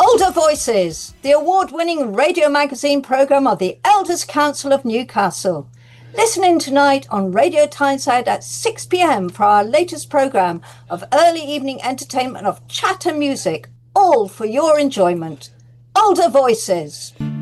Older Voices, the award-winning radio magazine programme of the Elders Council of Newcastle. Listen in tonight on Radio Tyneside at 6 p.m. for our latest programme of early evening entertainment of chat and music, all for your enjoyment. Older Voices.